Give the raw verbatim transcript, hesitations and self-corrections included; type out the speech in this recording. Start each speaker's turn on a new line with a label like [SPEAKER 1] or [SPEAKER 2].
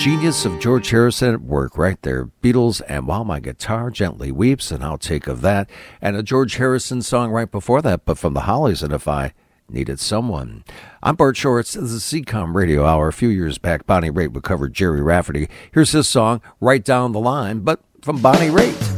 [SPEAKER 1] genius of George Harrison at work right there. Beatles and While My Guitar Gently Weeps, and I'll Take of That. And a George Harrison song right before that, but from the Hollies, and If I Needed Someone. I'm Bart Shorts. This is the C COM Radio Hour. A few years back, Bonnie Raitt recovered Jerry Rafferty. Here's his song, Right Down the Line, but from Bonnie Raitt.